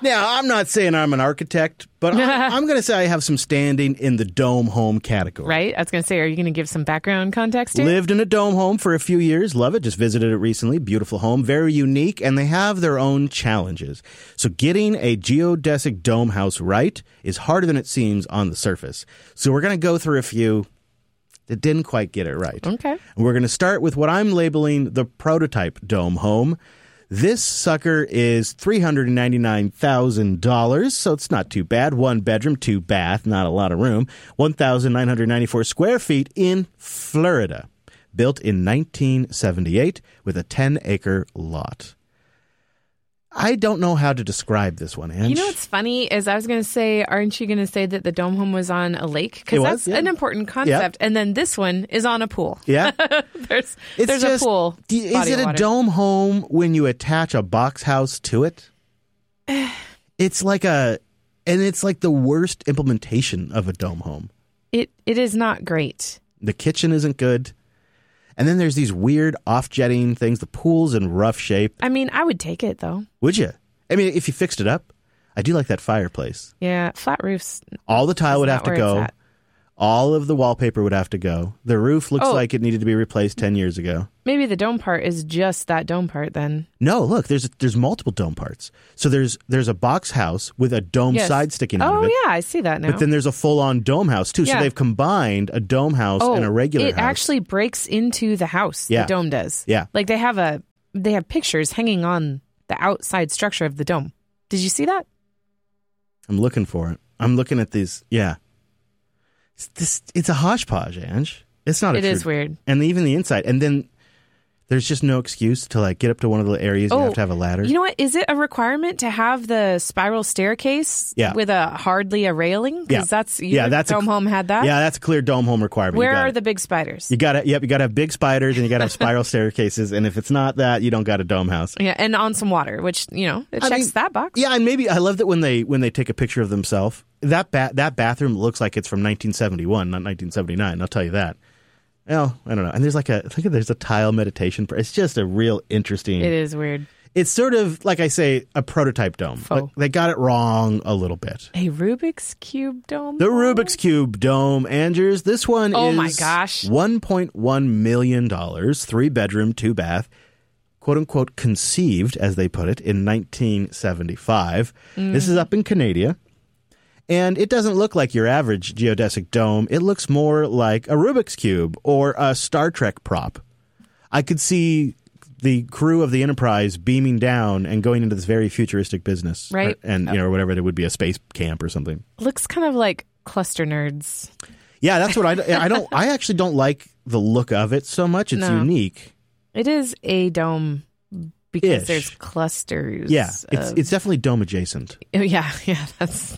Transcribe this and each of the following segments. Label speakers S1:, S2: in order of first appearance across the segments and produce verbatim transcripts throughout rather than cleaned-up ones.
S1: Now, I'm not saying I'm an architect, but I, I'm going to say I have some standing in the dome home category.
S2: Right? I was going to say, are you going to give some background context here?
S1: Lived in a dome home for a few years. Love it. Just visited it recently. Beautiful home. Very unique. And they have their own challenges. So getting a geodesic dome house right is harder than it seems on the surface. So we're going to go through a few that didn't quite get it right.
S2: Okay.
S1: And we're going to start with what I'm labeling the prototype dome home. This sucker is three hundred ninety-nine thousand dollars, so it's not too bad. One bedroom, two bath, not a lot of room. one thousand nine hundred ninety-four square feet in Florida. Built in nineteen seventy-eight with a ten-acre lot. I don't know how to describe this one, Ange.
S2: You know what's funny is I was going to say, aren't you going to say that the dome home was on a lake?
S1: It
S2: Because
S1: was,
S2: that's
S1: yeah.
S2: an important concept.
S1: Yeah.
S2: And then this one is on a pool.
S1: Yeah.
S2: there's
S1: It's
S2: there's
S1: just,
S2: a pool.
S1: do you- Is
S2: body
S1: it
S2: of
S1: a
S2: water.
S1: dome home when you attach a box house to it? It's like a, and it's like the worst implementation of a dome home.
S2: It It is not great.
S1: The kitchen isn't good. And then there's these weird off-jetting things. The pool's in rough shape.
S2: I mean, I would take it, though.
S1: Would you? I mean, if you fixed it up. I do like that fireplace.
S2: Yeah, flat roofs.
S1: All the tile
S2: is
S1: would
S2: not
S1: have to
S2: where it's
S1: go.
S2: at.
S1: All of the wallpaper would have to go. The roof looks
S2: Oh.
S1: like it needed to be replaced ten years ago.
S2: Maybe the dome part is just that dome part then.
S1: No, look, there's there's multiple dome parts. So there's there's a box house with a dome
S2: Yes.
S1: side sticking out
S2: Oh,
S1: of it.
S2: yeah, I see that now.
S1: But then there's a full-on dome house, too. So
S2: Yeah.
S1: they've combined a dome house
S2: oh,
S1: and a regular
S2: it
S1: house.
S2: actually breaks into the house,
S1: Yeah.
S2: the dome does.
S1: Yeah.
S2: Like they have a they have pictures hanging on the outside structure of the dome. Did you see that?
S1: I'm looking for it. I'm looking at these. Yeah. It's, this, it's a hodgepodge, Ange. It's not a
S2: It
S1: true-
S2: is weird.
S1: And even the inside. And then there's just no excuse to like get up to one of the areas. You
S2: Oh,
S1: have to have a ladder.
S2: You know what? Is it a requirement to have the spiral staircase
S1: Yeah.
S2: with a hardly a railing? Because
S1: Yeah.
S2: that's your
S1: Yeah, that's a
S2: dome
S1: cl-
S2: home had that.
S1: Yeah, that's a clear dome home requirement.
S2: Where
S1: You
S2: are
S1: gotta-
S2: the big spiders?
S1: You gotta, yep, you gotta have big spiders and you gotta have spiral staircases. And if it's not that, you don't got a dome house.
S2: Yeah, and on some water, which you know it
S1: I
S2: checks
S1: mean,
S2: that box.
S1: Yeah, and maybe I love that when they when they take a picture of themselves. That ba- that bathroom looks like it's from nineteen seventy-one, not nineteen seventy-nine. I'll tell you that. Well, I don't know. And there's like a look at there's a tile meditation. It's just a real interesting.
S2: It is weird.
S1: It's sort of like I say, a prototype dome.
S2: Faux.
S1: But they got it wrong a little bit.
S2: A Rubik's Cube dome?
S1: The
S2: home?
S1: Rubik's Cube dome, Andrews. This one
S2: Oh
S1: is
S2: my gosh.
S1: one point one million dollars, three bedroom, two bath, quote unquote conceived, as they put it, in nineteen seventy-five.
S2: Mm.
S1: This is up in Canada. And it doesn't look like your average geodesic dome. It looks more like a Rubik's Cube or a Star Trek prop. I could see the crew of the Enterprise beaming down and going into this very futuristic business.
S2: Right.
S1: Or- and, you know, or whatever, there would be a space camp or something.
S2: Looks kind of like Cluster Nerds.
S1: Yeah, that's what I, I don't, I actually don't like the look of it so much. It's
S2: No.
S1: unique.
S2: It is a dome because
S1: Ish.
S2: there's clusters.
S1: Yeah, it's
S2: of-
S1: it's definitely dome adjacent,
S2: Oh, yeah, yeah, that's.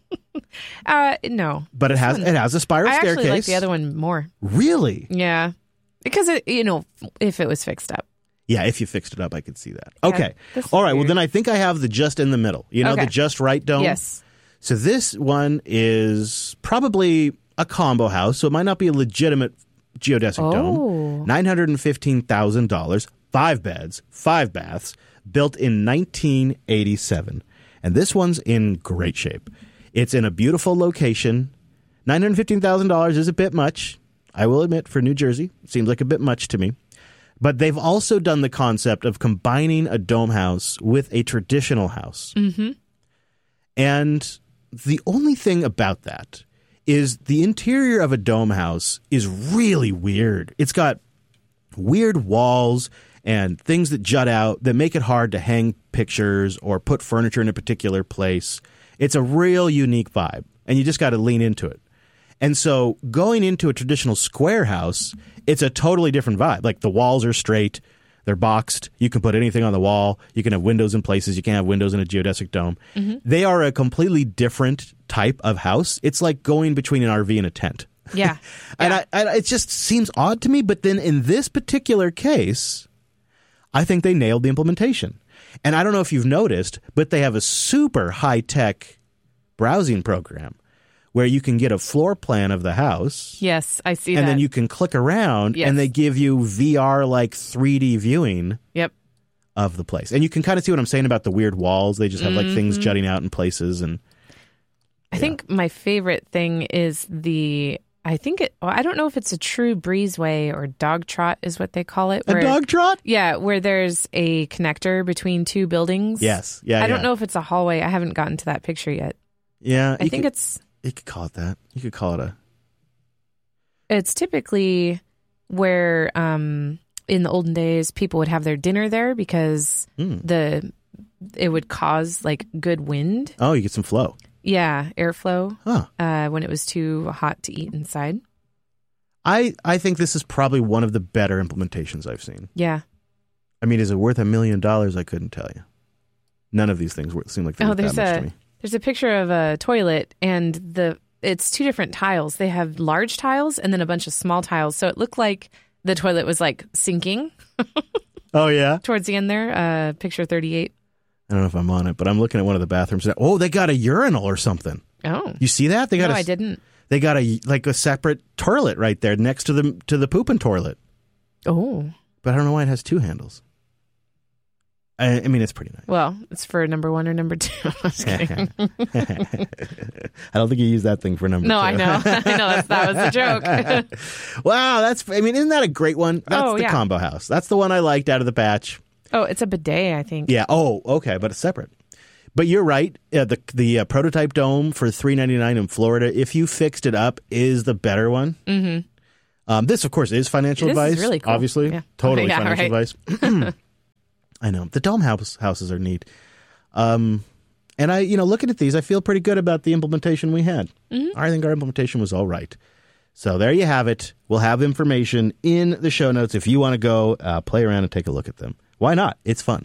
S2: uh, no,
S1: but it has it has a spiral
S2: I
S1: staircase.
S2: actually like the other one more.
S1: Really?
S2: Yeah, because it, you know, if it was fixed up.
S1: Yeah, if you fixed it up, I could see that.
S2: Yeah,
S1: Okay.
S2: this is
S1: All right. Well,
S2: weird.
S1: then I think I have the just in the middle. You know,
S2: Okay.
S1: the just right dome?
S2: Yes.
S1: So this one is probably a combo house, so it might not be a legitimate geodesic
S2: Oh.
S1: dome. nine hundred fifteen thousand dollars, five beds, five baths, built in nineteen eighty-seven. And this one's in great shape. It's in a beautiful location. nine hundred fifteen thousand dollars is a bit much, I will admit, for New Jersey. It seems like a bit much to me. But they've also done the concept of combining a dome house with a traditional house.
S2: Mm-hmm.
S1: And the only thing about that is the interior of a dome house is really weird. It's got weird walls and things that jut out that make it hard to hang pictures or put furniture in a particular place. It's a real unique vibe, and you just got to lean into it. And so going into a traditional square house, it's a totally different vibe. Like the walls are straight. They're boxed. You can put anything on the wall. You can have windows in places. You can't have windows in a geodesic dome.
S2: Mm-hmm.
S1: They are a completely different type of house. It's like going between an R V and a tent.
S2: Yeah.
S1: And
S2: Yeah.
S1: I, I, it just seems odd to me. But then in this particular case, I think they nailed the implementation. And I don't know if you've noticed, but they have a super high-tech browsing program where you can get a floor plan of the house.
S2: Yes, I see
S1: And
S2: that.
S1: then you can click around
S2: Yes.
S1: and they give you V R like three D viewing
S2: Yep.
S1: of the place. And you can kind of see what I'm saying about the weird walls. They just have like mm-hmm. things jutting out in places. And
S2: I yeah. think my favorite thing is the, I think it, well, I don't know if it's a true breezeway or dog trot is what they call it.
S1: Where, a dog trot?
S2: Yeah, where there's a connector between two buildings.
S1: Yes. Yeah.
S2: I
S1: yeah.
S2: don't know if it's a hallway. I haven't gotten to that picture yet.
S1: Yeah.
S2: I think
S1: could,
S2: it's.
S1: You could call it that. You could call it a.
S2: It's typically where um, in the olden days people would have their dinner there because mm. the it would cause like good wind.
S1: Oh, you get some flow.
S2: Yeah, airflow
S1: huh.
S2: uh, when it was too hot to eat inside.
S1: I, I think this is probably one of the better implementations I've seen.
S2: Yeah.
S1: I mean, is it worth a million dollars? I couldn't tell you. None of these things seem like they're
S2: oh,
S1: worth
S2: there's
S1: that much
S2: a,
S1: to me.
S2: There's a picture of a toilet, and the it's two different tiles. They have large tiles and then a bunch of small tiles. So it looked like the toilet was like sinking.
S1: Oh, yeah?
S2: Towards the end there, uh, picture thirty-eight.
S1: I don't know if I'm on it, but I'm looking at one of the bathrooms. Oh, they got a urinal or something.
S2: Oh,
S1: you see that? They got
S2: no,
S1: a,
S2: I didn't.
S1: They got a like a separate toilet right there next to the to the pooping toilet.
S2: Oh,
S1: but I don't know why it has two handles. I, I mean, it's pretty nice.
S2: Well, it's for number one or number two. I'm just kidding.
S1: I don't think you use that thing for number
S2: no,
S1: two.
S2: No, I know. I know that's, that was the joke.
S1: Wow, that's. I mean, isn't that a great one? That's
S2: oh,
S1: the
S2: yeah.
S1: combo house. That's the one I liked out of the batch.
S2: Oh, it's a bidet, I think.
S1: Yeah. Oh, okay, but it's separate. But you're right. Uh, the the uh, prototype dome for three ninety-nine in Florida, if you fixed it up, is the better one.
S2: Mm-hmm.
S1: Um, this, of course, is financial
S2: this
S1: advice.
S2: Is really cool.
S1: Obviously,
S2: yeah.
S1: totally
S2: yeah,
S1: financial
S2: right.
S1: advice. I know the dome house houses are neat. Um, and I, you know, looking at these, I feel pretty good about the implementation we had.
S2: Mm-hmm.
S1: I think our implementation was all right. So there you have it. We'll have information in the show notes if you want to go uh, play around and take a look at them. Why not? It's fun.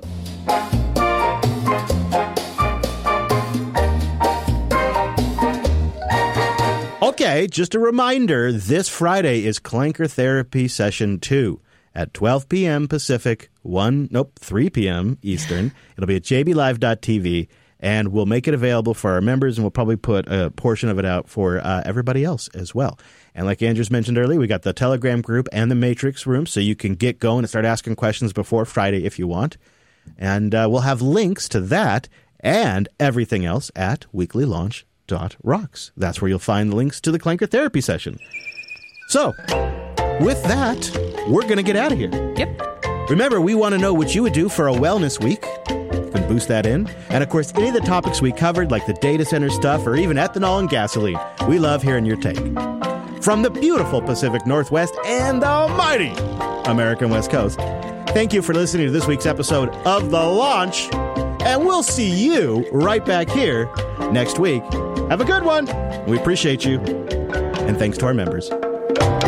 S1: Okay, just a reminder, this Friday is Clanker Therapy Session two at twelve p.m. Pacific, one, nope, three p.m. Eastern. It'll be at j b live dot t v, and we'll make it available for our members, and we'll probably put a portion of it out for uh, everybody else as well. And like Andrews mentioned earlier, we got the Telegram group and the Matrix room, so you can get going and start asking questions before Friday if you want. And uh, we'll have links to that and everything else at weekly launch dot rocks. That's where you'll find the links to the Clanker Therapy Session. So, with that, we're going to get out of here.
S2: Yep.
S1: Remember, we want to know what you would do for a wellness week. You can boost that in. And, of course, any of the topics we covered, like the data center stuff or even ethanol and gasoline, we love hearing your take. From the beautiful Pacific Northwest and the mighty American West Coast, thank you for listening to this week's episode of The Launch, and we'll see you right back here next week. Have a good one. We appreciate you. And thanks to our members.